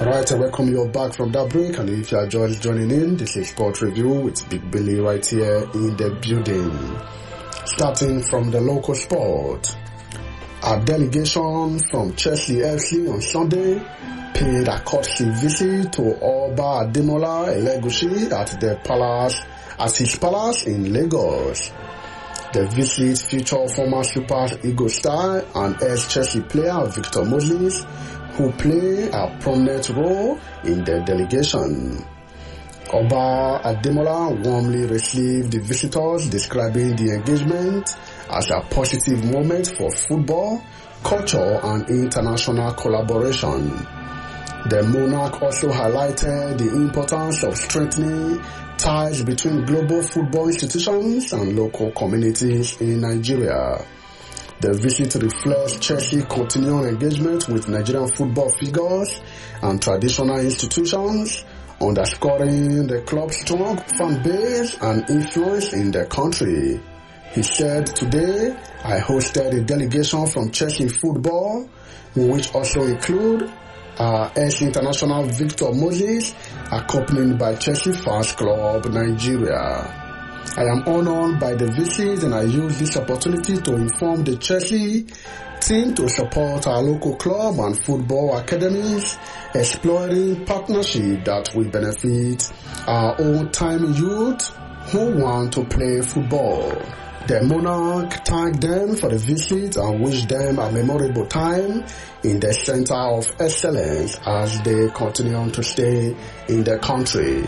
Alright, I welcome you back from that break, and if you are just joining in, this is Sport Review with Big Billy right here in the building. Starting from the local sport, a delegation from Chelsea FC on Sunday paid a courtesy visit to Oba Ademola Elegushi at his palace in Lagos. The visit featured former Super Eagles star and ex-Chelsea player Victor Moses, who play a prominent role in the delegation. Oba Ademola warmly received the visitors, describing the engagement as a positive moment for football, culture and international collaboration. The monarch also highlighted the importance of strengthening ties between global football institutions and local communities in Nigeria. The visit reflects Chelsea's continuing engagement with Nigerian football figures and traditional institutions, underscoring the club's strong fan base and influence in the country. He said, "Today, I hosted a delegation from Chelsea football, which also include ex-international Victor Moses, accompanied by Chelsea Fans Club Nigeria. I am honored by the visit, and I use this opportunity to inform the Chelsea team to support our local club and football academies, exploring partnership that will benefit our old-time youth who want to play football." The monarch thanked them for the visit and wished them a memorable time in the center of excellence as they continue to stay in the country.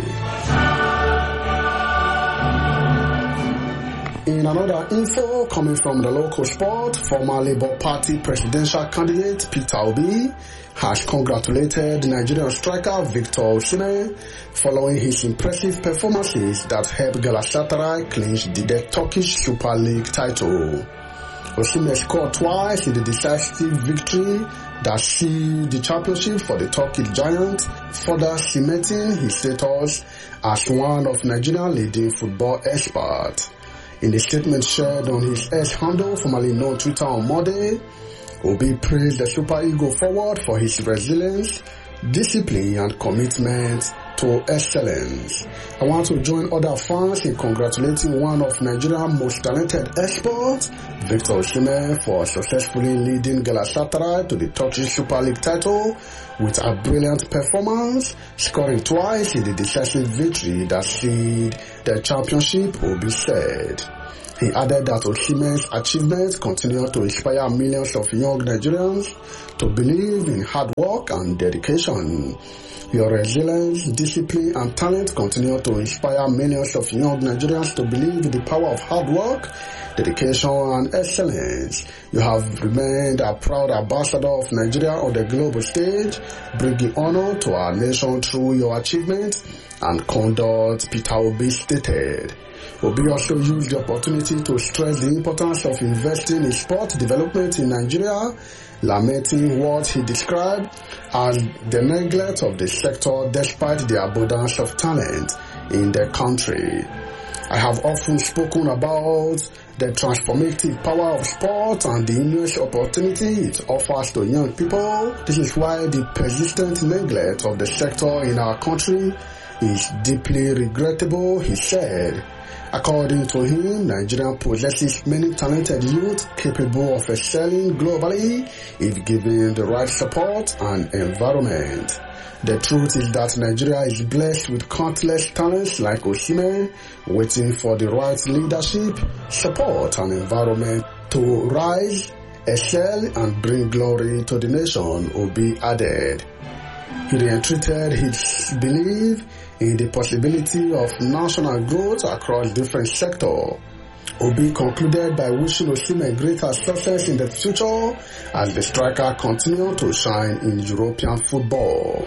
In another info coming from the local sport, former Labour Party presidential candidate Peter Obi has congratulated Nigerian striker Victor Osimhen following his impressive performances that helped Galatasaray clinch the Turkish Super League title. Osimhen scored twice in the decisive victory that sealed the championship for the Turkish giant, further cementing his status as one of Nigeria's leading football experts. In a statement shared on his X handle, formerly known Twitter, on Monday, Obi praised the Super Eagle forward for his resilience, discipline and commitment to excellence. I want to join other fans in congratulating one of Nigeria's most talented experts, Victor Osimhen, for successfully leading Galatasaray to the Turkish Super League title with a brilliant performance, scoring twice in the decisive victory that sealed the championship, Obi said. He added that Osimhen's achievements continue to inspire millions of young Nigerians to believe in hard work and dedication. Your resilience, discipline and talent continue to inspire millions of young Nigerians to believe in the power of hard work, dedication and excellence. You have remained a proud ambassador of Nigeria on the global stage, bringing honor to our nation through your achievements and conduct, Peter Obi stated. Obi also used the opportunity to stress the importance of investing in sport development in Nigeria, lamenting what he described as the neglect of the sector despite the abundance of talent in the country. I have often spoken about the transformative power of sport and the immense opportunity it offers to young people. This is why the persistent neglect of the sector in our country is deeply regrettable, he said. According to him, Nigeria possesses many talented youth capable of excelling globally if given the right support and environment. The truth is that Nigeria is blessed with countless talents like Osimhen, waiting for the right leadership, support and environment to rise, excel and bring glory to the nation, Obi added. He reiterated his belief in the possibility of national growth across different sectors. Obi concluded by wishing Osimhen greater success in the future as the striker continues to shine in European football.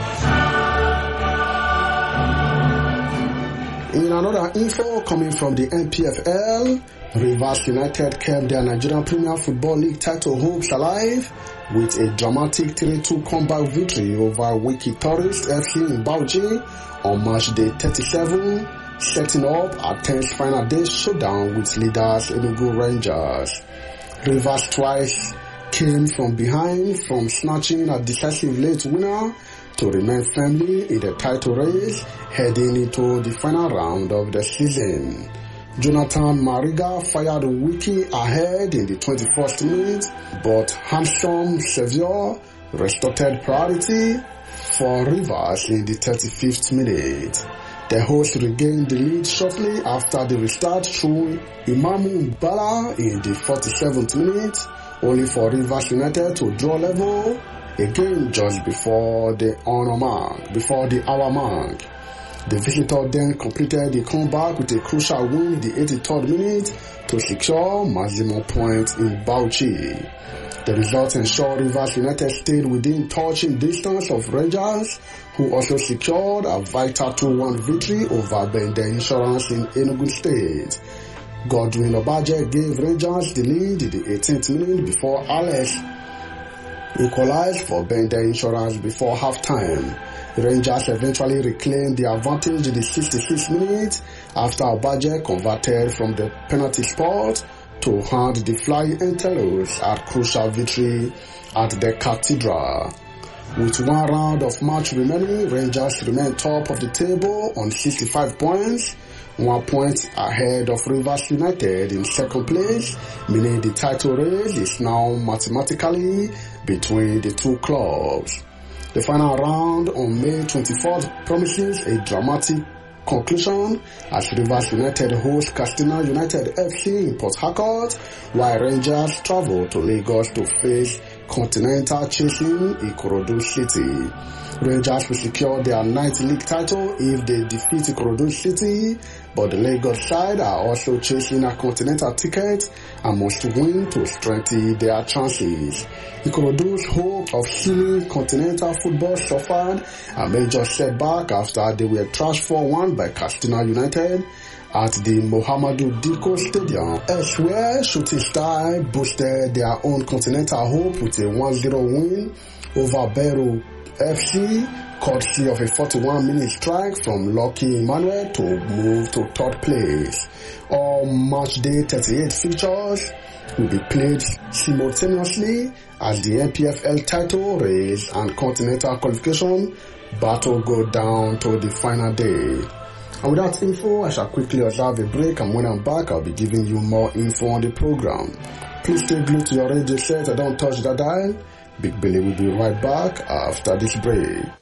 In another info coming from the NPFL, Rivers United kept their Nigerian Premier Football League title hopes alive with a dramatic 3-2 comeback victory over Wiki Tourist FC in Bauchi on March Day 37, setting up a tense final day showdown with leaders Enugu Rangers. Rivers twice came from behind from snatching a decisive late winner to remain firmly in the title race heading into the final round of the season. Jonathan Mariga fired Wiki ahead in the 21st minute, but handsome Xavier restored priority for Rivers in the 35th minute. The hosts regained the lead shortly after the restart through Imamu Bala in the 47th minute, only for Rivers United to draw level again just before the hour mark. The visitor then completed the comeback with a crucial win in the 83rd minute to secure maximum points in Bauchi. The result ensured Rivers United stayed within touching distance of Rangers, who also secured a vital 2-1 victory over Bende Insurance in Enugu State. Godwin Obaje gave Rangers the lead in the 18th minute before Alex equalized for Bende Insurance before halftime. Rangers eventually reclaimed the advantage in the 66th minute after Obaje converted from the penalty spot to hand the Flying Antelopes a crucial victory at the Cathedral. With one round of match remaining, Rangers remain top of the table on 65 points, 1 point ahead of Rivers United in second place, meaning the title race is now mathematically between the two clubs. The final round on May 24th promises a dramatic conclusion as Rivers United host Katsina United FC in Port Harcourt, while Rangers travel to Lagos to face Continental chasing Ikorodu City. Rangers will secure their 9th league title if they defeat Ikorodu City, but the Lagos side are also chasing a Continental ticket and must win to strengthen their chances. Ikorodu's hope of sealing Continental football suffered a major setback after they were thrashed 4-1 by Katsina United at the Mohamedou Diko Stadium. Elsewhere, Shooting Star boosted their own Continental hope with a 1-0 win over Beru FC, courtesy of a 41-minute strike from Lucky Emmanuel to move to third place. All match day 38 features will be played simultaneously as the NPFL title race and Continental qualification battle go down to the final day. And with that info, I shall quickly observe a break, and when I'm back, I'll be giving you more info on the program. Please stay glued to your radio set and don't touch that dial. Big Billy will be right back after this break.